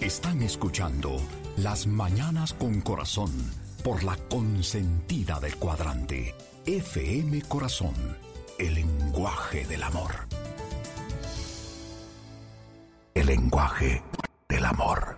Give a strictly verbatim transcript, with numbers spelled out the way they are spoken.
Están escuchando Las Mañanas con Corazón por la consentida del cuadrante. F M Corazón, el lenguaje del amor. El lenguaje del amor.